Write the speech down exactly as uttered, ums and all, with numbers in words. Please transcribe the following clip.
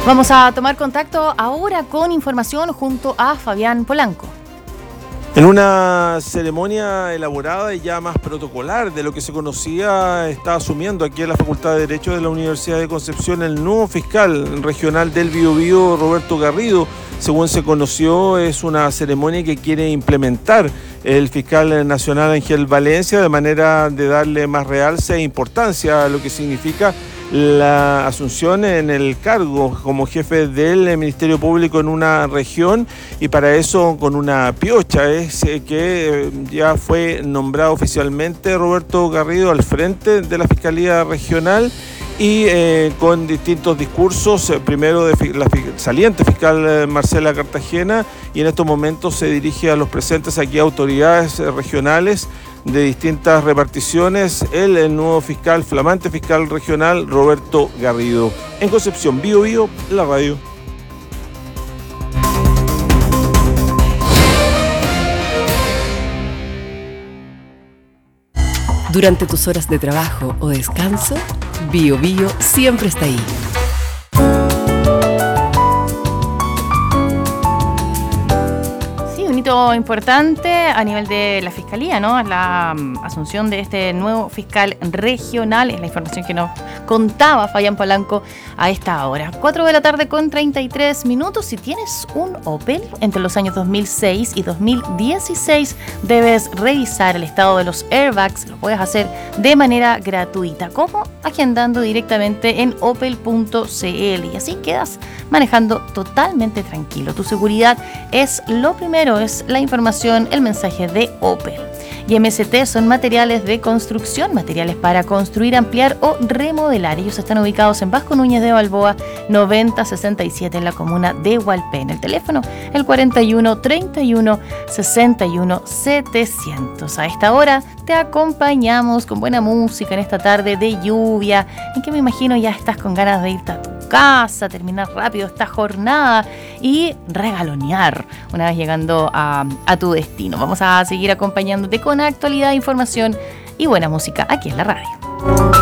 Vamos a tomar contacto ahora con información junto a Fabián Polanco. En una ceremonia elaborada y ya más protocolar de lo que se conocía, está asumiendo aquí en la Facultad de Derecho de la Universidad de Concepción el nuevo fiscal regional del Biobío, Roberto Garrido. Según se conoció, es una ceremonia que quiere implementar el fiscal nacional Ángel Valencia de manera de darle más realce e importancia a lo que significa la asunción en el cargo como jefe del Ministerio Público en una región, y para eso con una piocha es que ya fue nombrado oficialmente Roberto Garrido al frente de la Fiscalía Regional y eh, con distintos discursos, eh, primero de la saliente fiscal eh, Marcela Cartagena, y en estos momentos se dirige a los presentes aquí autoridades eh, regionales de distintas reparticiones, el, el nuevo fiscal, flamante fiscal regional, Roberto Garrido. En Concepción, Bio Bio, la radio. Durante tus horas de trabajo o descanso, Bio Bio siempre está ahí. Importante a nivel de la Fiscalía, ¿no? La um, asunción de este nuevo fiscal regional es la información que nos contaba Fabián Polanco a esta hora. cuatro de la tarde con treinta y tres minutos. Si tienes un Opel entre los años dos mil seis y dos mil dieciséis, debes revisar el estado de los airbags. Lo puedes hacer de manera gratuita. ¿Cómo? Agendando directamente en opel punto c l, y así quedas manejando totalmente tranquilo. Tu seguridad es lo primero, es la información, el mensaje de Opel. Y M S T son materiales de construcción, materiales para construir, ampliar o remodelar. Ellos están ubicados en Vasco Núñez de Balboa, noventa sesenta y siete, en la comuna de Hualpén. El teléfono, el cuarenta y uno, treinta y uno, sesenta y uno, setecientos. A esta hora te acompañamos con buena música en esta tarde de lluvia, en que me imagino ya estás con ganas de irte a tu casa, terminar rápido esta jornada y regalonear una vez llegando a, a tu destino. Vamos a seguir acompañándote con actualidad, información y buena música aquí en la radio.